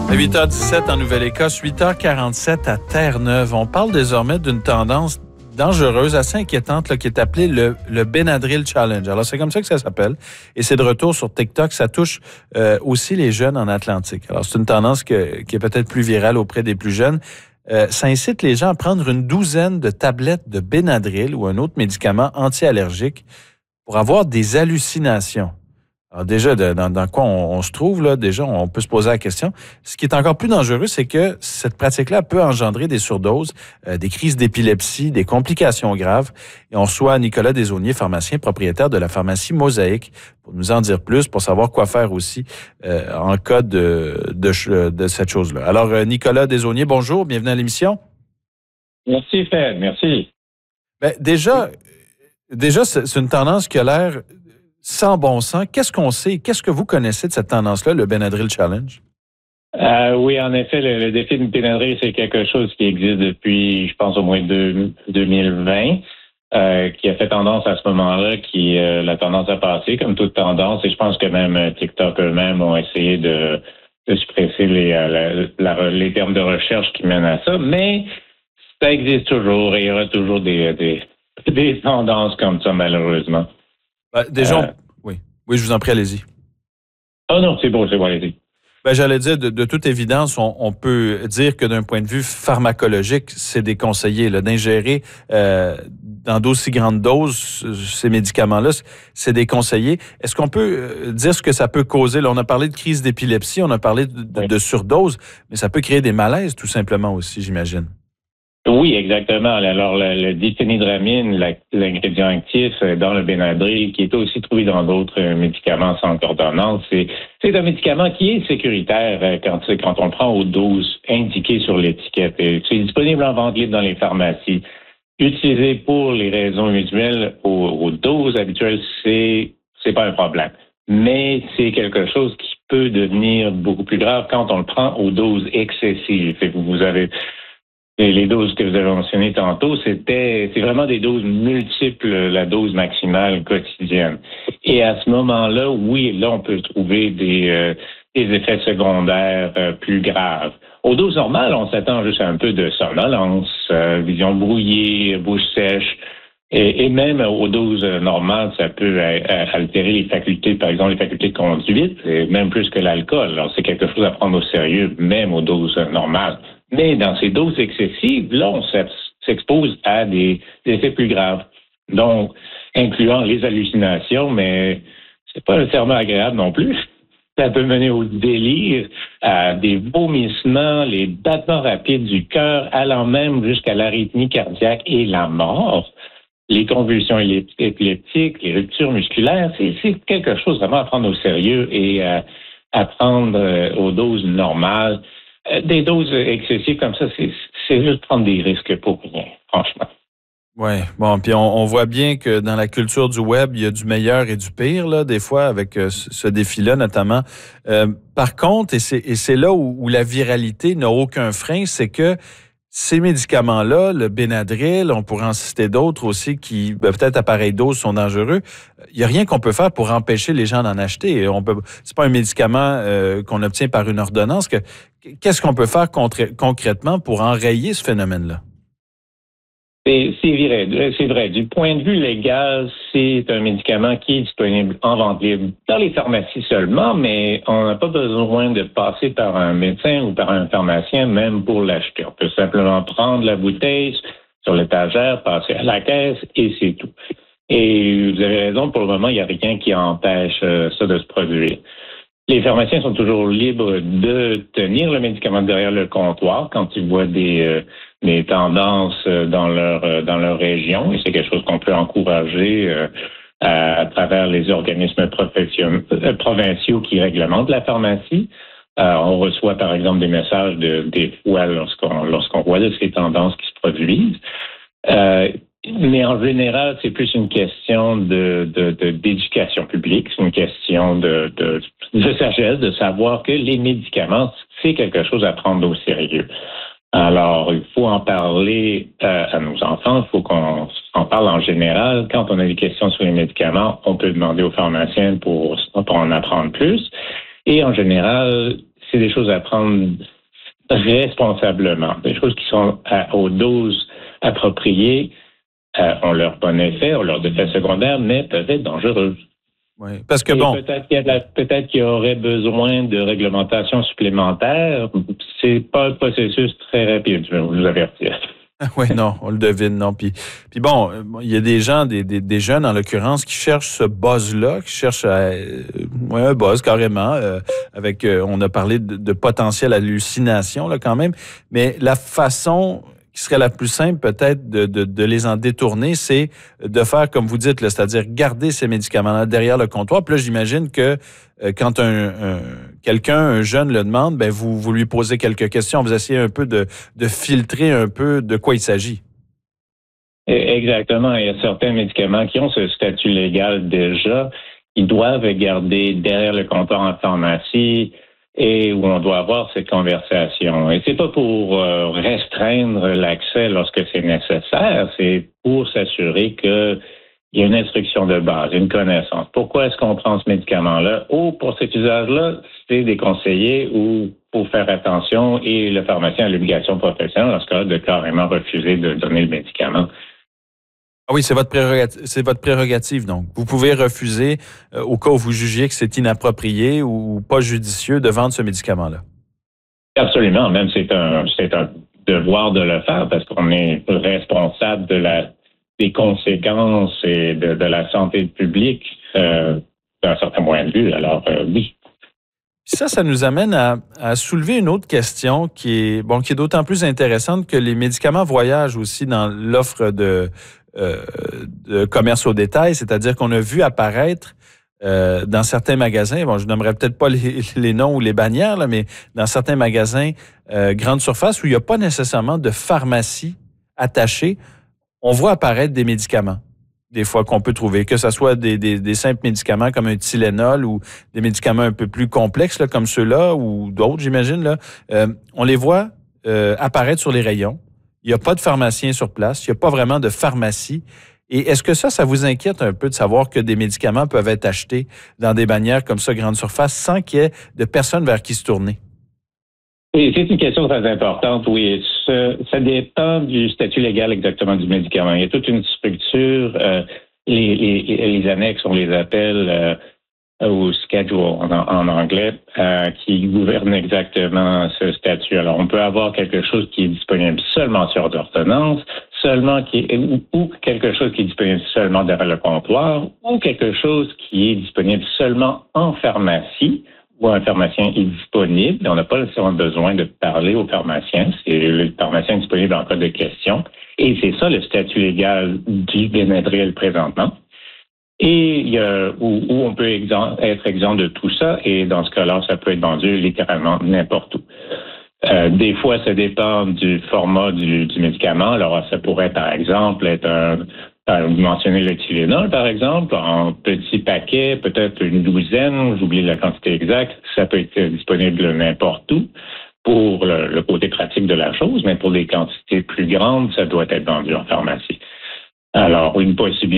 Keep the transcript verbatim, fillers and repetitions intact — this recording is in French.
huit heures dix-sept en Nouvelle-Écosse, huit heures quarante-sept à Terre-Neuve. On parle désormais d'une tendance dangereuse, assez inquiétante, là, qui est appelée le, le Benadryl Challenge. Alors, c'est comme ça que ça s'appelle. Et c'est de retour sur TikTok. Ça touche euh, aussi les jeunes en Atlantique. Alors, c'est une tendance que, qui est peut-être plus virale auprès des plus jeunes. Euh, ça incite les gens à prendre une douzaine de tablettes de Benadryl ou un autre médicament anti-allergique pour avoir des hallucinations. Alors déjà, de, dans, dans quoi on, on se trouve, là, déjà, on peut se poser la question. Ce qui est encore plus dangereux, c'est que cette pratique-là peut engendrer des surdoses, euh, des crises d'épilepsie, des complications graves. Et on reçoit Nicolas Desaulniers, pharmacien propriétaire de la pharmacie Mosaïque, pour nous en dire plus, pour savoir quoi faire aussi euh, en cas de, de, de cette chose-là. Alors, euh, Nicolas Desaulniers, bonjour, bienvenue à l'émission. Merci, Fred, merci. Ben, déjà, déjà c'est, c'est une tendance qui a l'air sans bon sens. Qu'est-ce qu'on sait? Qu'est-ce que vous connaissez de cette tendance-là, le Benadryl Challenge? Euh, oui, en effet, le, le défi de Benadryl, c'est quelque chose qui existe depuis, je pense, au moins deux, deux mille vingt, euh, qui a fait tendance à ce moment-là, qui euh, la tendance a passé, comme toute tendance, et je pense que même TikTok eux-mêmes ont essayé de, de suppresser les, la, la, les termes de recherche qui mènent à ça, mais ça existe toujours et il y aura toujours des, des, des tendances comme ça, malheureusement. Ben, déjà, euh, on... oui. Oui, je vous en prie, allez-y. Oh non, c'est bon, c'est bon, allez-y. Ben, j'allais dire, de, de toute évidence, on, on peut dire que d'un point de vue pharmacologique, c'est déconseillé là, d'ingérer euh, dans d'aussi grandes doses ces médicaments-là, c'est déconseillé. Est-ce qu'on peut dire ce que ça peut causer? Là, on a parlé de crise d'épilepsie, on a parlé de, de, oui. de surdose, mais ça peut créer des malaises tout simplement aussi, j'imagine. Oui, exactement. Alors, le, le diphénhydramine, la, l'ingrédient actif dans le Benadryl, qui est aussi trouvé dans d'autres médicaments sans ordonnance, c'est, c'est un médicament qui est sécuritaire quand, quand on le prend aux doses indiquées sur l'étiquette. C'est disponible en vente libre dans les pharmacies. Utilisé pour les raisons usuelles aux, aux doses habituelles, c'est, c'est pas un problème. Mais c'est quelque chose qui peut devenir beaucoup plus grave quand on le prend aux doses excessives. Vous avez Et les doses que vous avez mentionnées tantôt, c'était, c'est vraiment des doses multiples, la dose maximale quotidienne. Et à ce moment-là, oui, là, on peut trouver des, euh, des effets secondaires euh, plus graves. Aux doses normales, on s'attend juste à un peu de somnolence, euh, vision brouillée, bouche sèche. Et, et même aux doses normales, ça peut altérer les facultés, par exemple, les facultés de conduite, et même plus que l'alcool. Alors, c'est quelque chose à prendre au sérieux, même aux doses normales. Mais dans ces doses excessives, là, on s'expose à des, des effets plus graves. Donc, incluant les hallucinations, mais c'est pas nécessairement agréable non plus. Ça peut mener au délire, à des vomissements, les battements rapides du cœur, allant même jusqu'à l'arythmie cardiaque et la mort. Les convulsions épileptiques, les ruptures musculaires, c'est, c'est quelque chose vraiment à prendre au sérieux et à, à prendre euh, aux doses normales. Euh, des doses excessives comme ça, c'est, c'est juste prendre des risques pour rien, franchement. Oui, bon, puis on, on voit bien que dans la culture du web, il y a du meilleur et du pire, là, des fois, avec euh, ce défi-là, notamment. Euh, par contre, et c'est, et c'est là où, où la viralité n'a aucun frein, c'est que ces médicaments-là, le Benadryl, on pourrait en citer d'autres aussi qui, ben, peut-être à pareille dose, sont dangereux. Il n'y a rien qu'on peut faire pour empêcher les gens d'en acheter. On peut, c'est pas un médicament euh, qu'on obtient par une ordonnance. Que, qu'est-ce qu'on peut faire contre, concrètement pour enrayer ce phénomène-là? C'est, c'est vrai, c'est vrai. Du point de vue légal, c'est un médicament qui est disponible en vente libre dans les pharmacies seulement, mais on n'a pas besoin de passer par un médecin ou par un pharmacien même pour l'acheter. On peut simplement prendre la bouteille sur l'étagère, passer à la caisse et c'est tout. Et vous avez raison, pour le moment, il n'y a rien qui empêche ça de se produire. Les pharmaciens sont toujours libres de tenir le médicament derrière le comptoir quand ils voient des, euh, des tendances dans leur euh, dans leur région. Et c'est quelque chose qu'on peut encourager euh, à, à travers les organismes euh, provinciaux qui réglementent la pharmacie. Euh, on reçoit, par exemple, des messages de, des fois lorsqu'on, lorsqu'on voit de ces tendances qui se produisent. Euh, Mais en général, c'est plus une question de, de, de d'éducation publique, c'est une question de, de, de sagesse, de savoir que les médicaments, c'est quelque chose à prendre au sérieux. Alors, il faut en parler euh, à nos enfants, il faut qu'on en parle en général. Quand on a des questions sur les médicaments, on peut demander aux pharmaciens pour, pour en apprendre plus. Et en général, c'est des choses à prendre responsablement, des choses qui sont à, aux doses appropriées, euh, ont leur bon effet, ont leurs effets secondaires, mais peuvent être dangereuses. Oui, parce que Et bon... Peut-être qu'il y, a de la, peut-être qu'il y aurait besoin de réglementation supplémentaire. C'est pas un processus très rapide, je vais vous avertir. Oui, non, on le devine, non. Puis, puis bon, il y a des gens, des, des, des jeunes en l'occurrence, qui cherchent ce buzz-là, qui cherchent à, euh, ouais, un buzz carrément, euh, avec, euh, on a parlé de, de potentielle hallucination là quand même, mais la façon qui serait la plus simple peut-être de, de, de les en détourner, c'est de faire comme vous dites, là, c'est-à-dire garder ces médicaments-là derrière le comptoir. Puis là, j'imagine que euh, quand un, un quelqu'un, un jeune le demande, ben vous, vous lui posez quelques questions, vous essayez un peu de, de filtrer un peu de quoi il s'agit. Exactement. Il y a certains médicaments qui ont ce statut légal déjà. Ils doivent garder derrière le comptoir en pharmacie et où on doit avoir cette conversation. Et c'est pas pour euh, restreindre l'accès lorsque c'est nécessaire, c'est pour s'assurer que il y a une instruction de base, une connaissance. Pourquoi est-ce qu'on prend ce médicament-là? Ou pour cet usage-là, c'est déconseillé ou pour faire attention et le pharmacien a l'obligation professionnelle, dans ce cas-là, de carrément refuser de donner le médicament. Ah oui, c'est votre prérogative, c'est votre prérogative, donc. Vous pouvez refuser euh, au cas où vous jugiez que c'est inapproprié ou pas judicieux de vendre ce médicament-là. Absolument. Même c'est un, c'est un devoir de le faire parce qu'on est responsable de la, des conséquences et de, de la santé publique euh, d'un certain point de vue. Alors, euh, oui. Ça, ça nous amène à, à soulever une autre question qui est, bon, qui est d'autant plus intéressante que les médicaments voyagent aussi dans l'offre de, euh, de commerce au détail, c'est-à-dire qu'on a vu apparaître euh, dans certains magasins, bon, je n'aimerais peut-être pas les, les noms ou les bannières, là, mais dans certains magasins euh, grande surface où il n'y a pas nécessairement de pharmacie attachée, on voit apparaître des médicaments. Des fois qu'on peut trouver, que ce soit des, des, des simples médicaments comme un Tylenol ou des médicaments un peu plus complexes là, comme ceux-là ou d'autres, j'imagine. Là, euh, on les voit euh, apparaître sur les rayons. Il n'y a pas de pharmacien sur place. Il n'y a pas vraiment de pharmacie. Et est-ce que ça, ça vous inquiète un peu de savoir que des médicaments peuvent être achetés dans des bannières comme ça, grande surface, sans qu'il y ait de personnes vers qui se tourner? Et c'est une question très importante, oui. Ça, ça dépend du statut légal exactement du médicament. Il y a toute une structure, euh, les, les, les annexes, on les appelle, euh, ou schedule en, en anglais, euh, qui gouverne exactement ce statut. Alors, on peut avoir quelque chose qui est disponible seulement sur ordonnance, seulement qui est, ou, ou quelque chose qui est disponible seulement derrière le comptoir, ou quelque chose qui est disponible seulement en pharmacie, où un pharmacien est disponible. On n'a pas nécessairement besoin de parler au pharmacien. C'est le pharmacien disponible en cas de question. Et c'est ça le statut légal du Benadryl présentement. Et il y a où, où on peut exempt, être exempt de tout ça. Et dans ce cas-là, ça peut être vendu littéralement n'importe où. Euh, des fois, ça dépend du format du, du médicament. Alors, ça pourrait, par exemple, être un... Vous mentionnez le Tylenol, par exemple, en petits paquets, peut-être une douzaine, j'oublie la quantité exacte. Ça peut être disponible n'importe où pour le, le côté pratique de la chose, mais pour des quantités plus grandes, ça doit être vendu en pharmacie. Alors, une possibilité